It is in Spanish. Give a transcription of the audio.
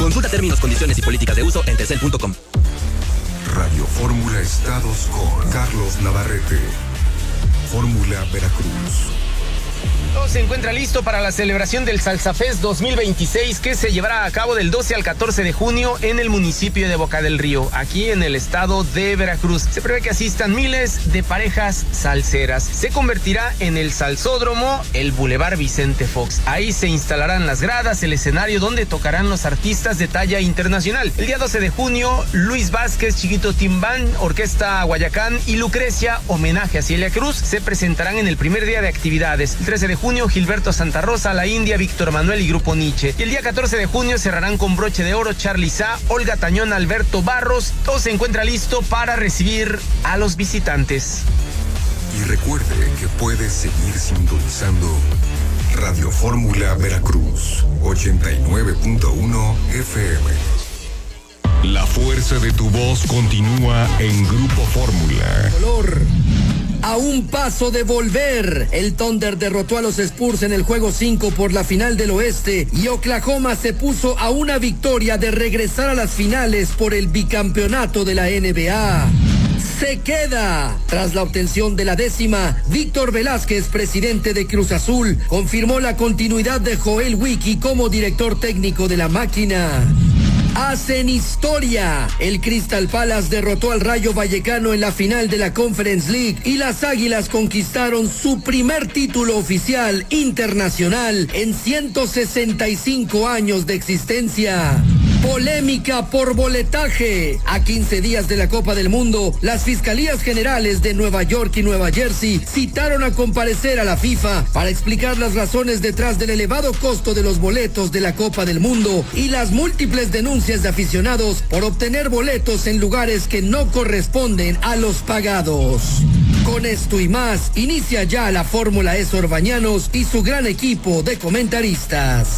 Consulta términos, condiciones y políticas de uso en telcel.com. Radio Fórmula Estados con Carlos Navarrete. Fórmula Veracruz. Todo se encuentra listo para la celebración del Salsa Fest 2026 que se llevará a cabo del 12 al 14 de junio en el municipio de Boca del Río, aquí en el estado de Veracruz. Se prevé que asistan miles de parejas salseras. Se convertirá en el salsódromo, el Boulevard Vicente Fox. Ahí se instalarán las gradas, el escenario donde tocarán los artistas de talla internacional. El día 12 de junio, Luis Vázquez, Chiquito Timbán, Orquesta Guayacán y Lucrecia, homenaje a Celia Cruz, se presentarán en el primer día de actividades. El 13 de junio, Gilberto Santa Rosa, La India, Víctor Manuel y Grupo Nietzsche. Y el día 14 de junio cerrarán con broche de oro Charly Sá, Olga Tañón, Alberto Barros. Todo se encuentra listo para recibir a los visitantes. Y recuerde que puede seguir sintonizando Radio Fórmula Veracruz, 89.1 FM. La fuerza de tu voz continúa en Grupo Fórmula. Color. A un paso de volver, el Thunder derrotó a los Spurs en el juego 5 por la final del oeste y Oklahoma se puso a una victoria de regresar a las finales por el bicampeonato de la NBA. Se queda. Tras la obtención de la 10ª, Víctor Velázquez, presidente de Cruz Azul, confirmó la continuidad de Joel Wiki como director técnico de la máquina. Hacen historia. El Crystal Palace derrotó al Rayo Vallecano en la final de la Conference League y las Águilas conquistaron su primer título oficial internacional en 165 años de existencia. Polémica por boletaje. A 15 días de la Copa del Mundo, las Fiscalías Generales de Nueva York y Nueva Jersey citaron a comparecer a la FIFA para explicar las razones detrás del elevado costo de los boletos de la Copa del Mundo y las múltiples denuncias de aficionados por obtener boletos en lugares que no corresponden a los pagados. Con esto y más, inicia ya la Fórmula E Orbañanos y su gran equipo de comentaristas.